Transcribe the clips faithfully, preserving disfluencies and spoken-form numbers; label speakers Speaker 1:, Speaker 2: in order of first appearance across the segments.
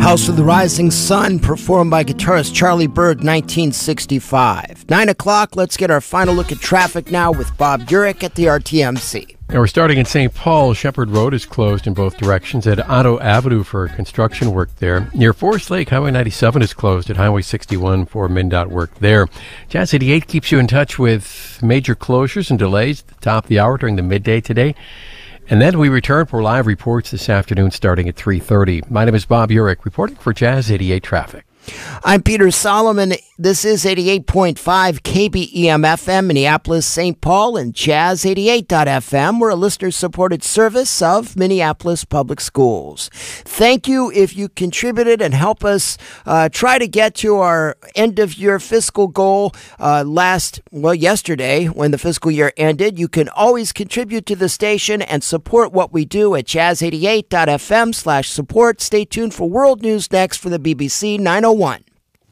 Speaker 1: House of the Rising Sun, performed by guitarist Charlie Byrd, nineteen sixty-five. Nine o'clock, let's get our final look at traffic now with Bob Urich at the R T M C.
Speaker 2: And we're starting in Saint Paul. Shepherd Road is closed in both directions at Otto Avenue for construction work there. Near Forest Lake, Highway ninety-seven is closed at Highway sixty-one for MnDOT work there. Jazz eighty-eight keeps you in touch with major closures and delays at the top of the hour during the midday today. And then we return for live reports this afternoon starting at three thirty. My name is Bob Urich, reporting for Jazz eighty-eight Traffic.
Speaker 1: I'm Peter Solomon. This is eighty-eight point five K B E M F M, Minneapolis, Saint Paul, and Jazz eighty-eight dot F M. We're a listener-supported service of Minneapolis Public Schools. Thank you if you contributed and help us uh, try to get to our end-of-year fiscal goal uh, last, well, yesterday when the fiscal year ended. You can always contribute to the station and support what we do at jazz eighty-eight dot F M slash support. Stay tuned for World News next for the B B C nine oh one.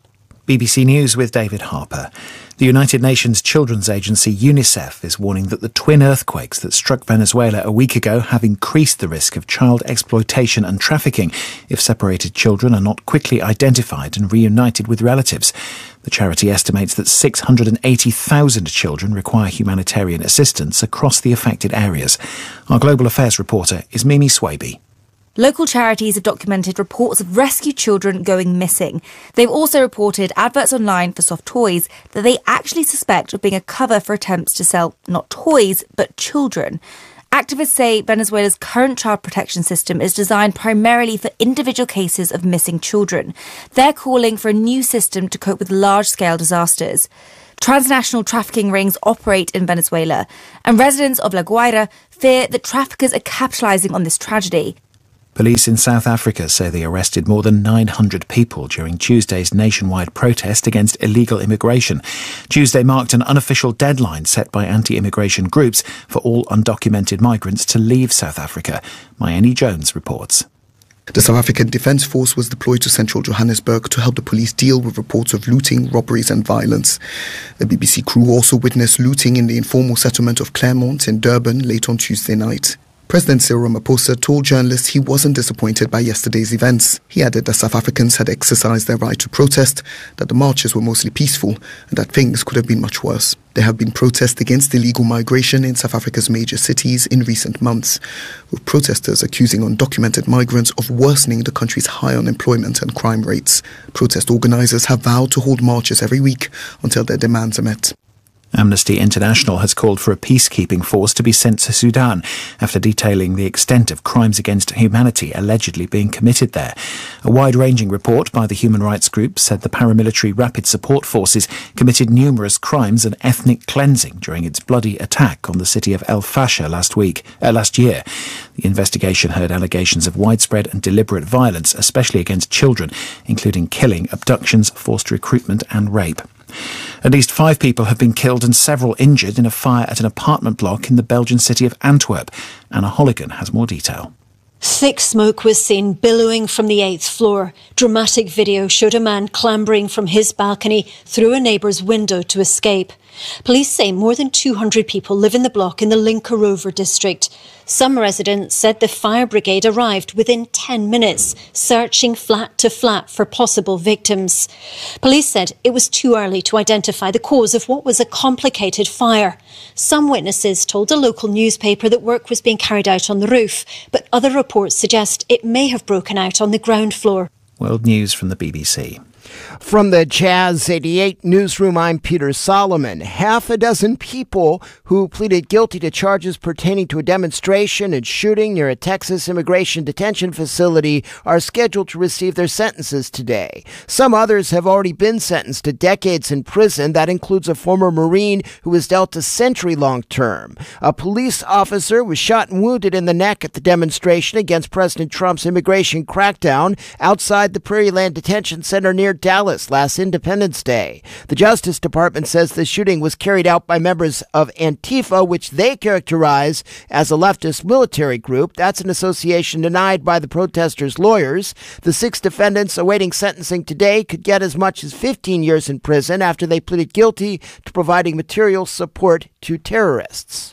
Speaker 3: B B C News with David Harper. The United Nations Children's Agency UNICEF is warning that the twin earthquakes that struck Venezuela a week ago have increased the risk of child exploitation and trafficking if separated children are not quickly identified and reunited with relatives. The charity estimates that six hundred eighty thousand children require humanitarian assistance across the affected areas. Our Global Affairs reporter is Mimi Swaby.
Speaker 4: Local charities have documented reports of rescued children going missing. They've also reported adverts online for soft toys that they actually suspect of being a cover for attempts to sell not toys, but children. Activists say Venezuela's current child protection system is designed primarily for individual cases of missing children. They're calling for a new system to cope with large-scale disasters. Transnational trafficking rings operate in Venezuela, and residents of La Guaira fear that traffickers are capitalising on this tragedy.
Speaker 3: Police in South Africa say they arrested more than nine hundred people during Tuesday's nationwide protest against illegal immigration. Tuesday marked an unofficial deadline set by anti-immigration groups for all undocumented migrants to leave South Africa. Mayeni Jones reports.
Speaker 5: The South African Defence Force was deployed to central Johannesburg to help the police deal with reports of looting, robberies and violence. The B B C crew also witnessed looting in the informal settlement of Claremont in Durban late on Tuesday night. President Cyril Ramaphosa told journalists he wasn't disappointed by yesterday's events. He added that South Africans had exercised their right to protest, that the marches were mostly peaceful, and that things could have been much worse. There have been protests against illegal migration in South Africa's major cities in recent months, with protesters accusing undocumented migrants of worsening the country's high unemployment and crime rates. Protest organisers have vowed to hold marches every week until their demands are met.
Speaker 3: Amnesty International has called for a peacekeeping force to be sent to Sudan after detailing the extent of crimes against humanity allegedly being committed there. A wide-ranging report by the human rights group said the paramilitary Rapid Support Forces committed numerous crimes and ethnic cleansing during its bloody attack on the city of El Fasher last week, uh, last year. The investigation heard allegations of widespread and deliberate violence, especially against children, including killing, abductions, forced recruitment and rape. At least five people have been killed and several injured in a fire at an apartment block in the Belgian city of Antwerp. Anna Holligan has more detail.
Speaker 6: Thick smoke was seen billowing from the eighth floor. Dramatic video showed a man clambering from his balcony through a neighbour's window to escape. Police say more than two hundred people live in the block in the Linkeroever district. Some residents said the fire brigade arrived within ten minutes, searching flat to flat for possible victims. Police said it was too early to identify the cause of what was a complicated fire. Some witnesses told a local newspaper that work was being carried out on the roof, but other reports suggest it may have broken out on the ground floor.
Speaker 3: World News from the B B C.
Speaker 1: From the Jazz eighty-eight newsroom, I'm Peter Solomon. Half a dozen people who pleaded guilty to charges pertaining to a demonstration and shooting near a Texas immigration detention facility are scheduled to receive their sentences today. Some others have already been sentenced to decades in prison. That includes a former Marine who was dealt a century-long term. A police officer was shot and wounded in the neck at the demonstration against President Trump's immigration crackdown outside the Prairieland Detention Center near Dallas last Independence Day. The Justice Department says the shooting was carried out by members of Antifa, which they characterize as a leftist military group. That's an association denied by the protesters' lawyers. The six defendants awaiting sentencing today could get as much as fifteen years in prison after they pleaded guilty to providing material support to terrorists.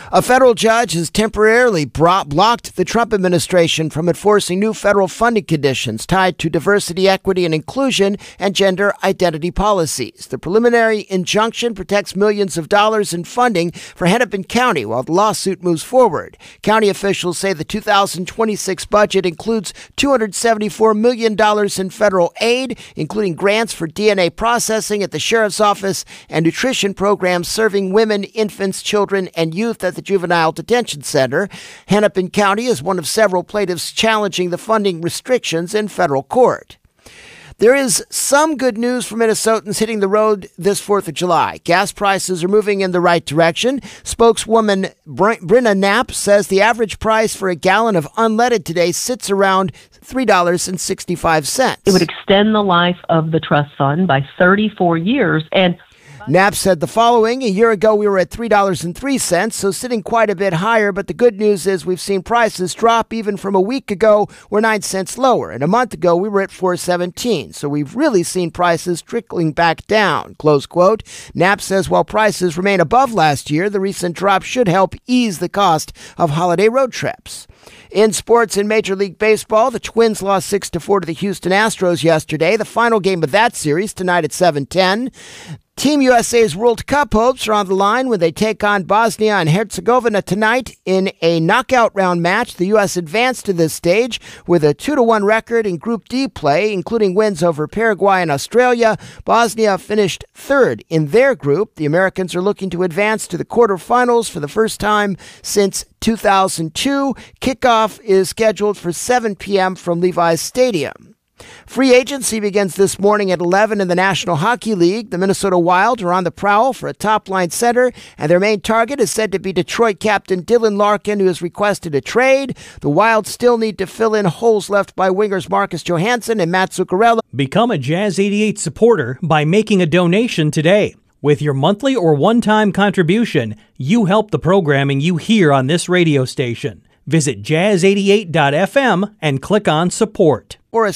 Speaker 1: A federal judge has temporarily brought, blocked the Trump administration from enforcing new federal funding conditions tied to diversity, equity, and inclusion and gender identity policies. The preliminary injunction protects millions of dollars in funding for Hennepin County while the lawsuit moves forward. County officials say the two thousand twenty-six budget includes two hundred seventy-four million dollars in federal aid, including grants for D N A processing at the sheriff's office and nutrition programs serving women, infants, children, and youth at the Juvenile Detention Center. Hennepin County is one of several plaintiffs challenging the funding restrictions in federal court. There is some good news for Minnesotans hitting the road this fourth of July. Gas prices are moving in the right direction. Spokeswoman Br- Brenna Knapp says the average price for a gallon of unleaded today sits around three dollars and sixty-five cents.
Speaker 7: It would extend the life of the trust fund by thirty-four years. And
Speaker 1: Knapp said the following: a year ago we were at three dollars and three cents, so sitting quite a bit higher, but the good news is we've seen prices drop. Even from a week ago, we're nine cents lower, and a month ago we were at four seventeen, so we've really seen prices trickling back down, close quote. Knapp says while prices remain above last year, the recent drop should help ease the cost of holiday road trips. In sports, in Major League Baseball, the Twins lost six to four to the Houston Astros yesterday. The final game of that series tonight at seven ten. Team U S A's World Cup hopes are on the line when they take on Bosnia and Herzegovina tonight in a knockout round match. The U S advanced to this stage with a two to one record in Group D play, including wins over Paraguay and Australia. Bosnia finished third in their group. The Americans are looking to advance to the quarterfinals for the first time since two thousand two. Kickoff is scheduled for seven p.m. from Levi's Stadium. Free agency begins this morning at eleven in the National Hockey League. The Minnesota Wild are on the prowl for a top-line center, and their main target is said to be Detroit captain Dylan Larkin, who has requested a trade. The Wild still need to fill in holes left by wingers Marcus Johansson and Matt Zuccarello.
Speaker 8: Become a Jazz eighty-eight supporter by making a donation today. With your monthly or one-time contribution, you help the programming you hear on this radio station. Visit jazz eighty-eight dot f m and click on support.
Speaker 1: Or a